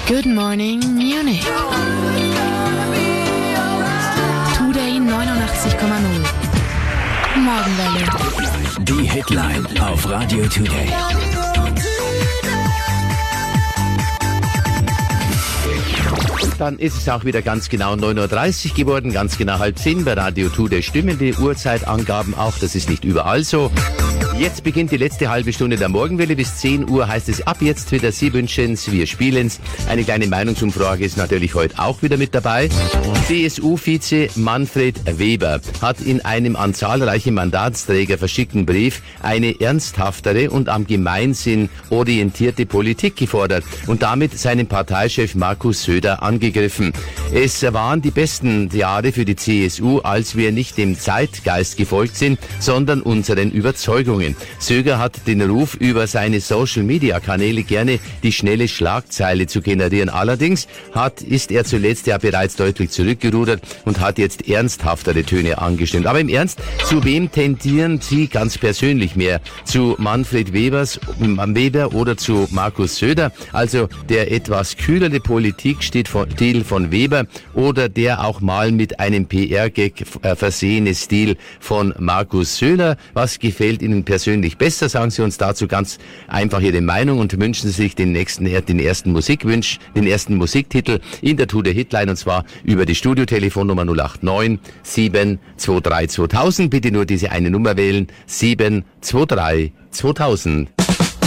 Good Morning Munich. Today 89,0. Morgenwelle. Die Headline auf Radio Today. Dann ist es auch wieder ganz genau 9.30 Uhr geworden, ganz genau 9:30 bei Radio Today stimmen die Uhrzeitangaben auch, das ist nicht überall so. Jetzt beginnt die letzte halbe Stunde der Morgenwelle. Bis 10 Uhr heißt es ab jetzt wieder Sie wünschen's, wir spielen's. Eine kleine Meinungsumfrage ist natürlich heute auch wieder mit dabei. CSU-Vize Manfred Weber hat in einem an zahlreiche Mandatsträger verschickten Brief eine ernsthaftere und am Gemeinsinn orientierte Politik gefordert und damit seinen Parteichef Markus Söder angegriffen. Es waren die besten Jahre für die CSU, als wir nicht dem Zeitgeist gefolgt sind, sondern unseren Überzeugungen. Söder hat den Ruf, über seine Social-Media-Kanäle gerne die schnelle Schlagzeile zu generieren. Allerdings ist er zuletzt ja bereits deutlich zurückgerudert und hat jetzt ernsthaftere Töne angestimmt. Aber im Ernst, zu wem tendieren Sie ganz persönlich mehr? Zu Manfred Weber oder zu Markus Söder? Also der etwas kühlere Politikstil von Weber oder der auch mal mit einem PR-Gag versehene Stil von Markus Söder? Was gefällt Ihnen persönlich besser? Sagen Sie uns dazu ganz einfach Ihre Meinung und wünschen Sie sich den ersten Musiktitel in der Today Hitline, und zwar über die Studiotelefonnummer 089 723 2000. Bitte nur diese eine Nummer wählen, 723 2000.